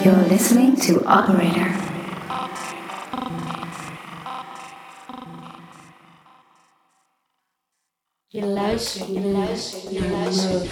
You're listening to Operator. Je luistert naar Murph.